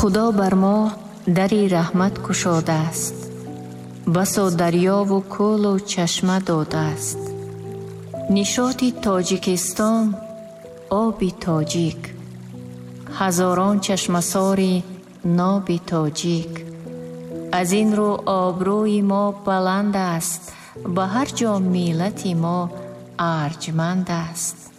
خدا بر ما دری رحمت کشاده است، بسا دریا و کول و چشمه داده است. نشاط تاجیکستان آب تاجیک، هزاران چشمسار ناب تاجیک. از این رو آبروی ما بلند است، به هر جا ملت ما ارجمند است.